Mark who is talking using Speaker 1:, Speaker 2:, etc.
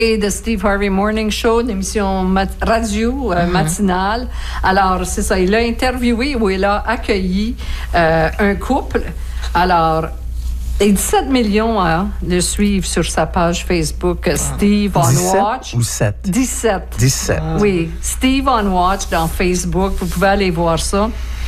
Speaker 1: de Steve Harvey Morning Show, une émission radio matinale. Alors, c'est ça. Il a interviewé ou il a accueilli un couple. Alors, et 17 millions le suivent sur sa page Facebook, Steve on
Speaker 2: 17
Speaker 1: Watch.
Speaker 2: Ou 7?
Speaker 1: 17.
Speaker 2: 17.
Speaker 1: Oui, Steve on Watch dans Facebook. Vous pouvez aller voir ça.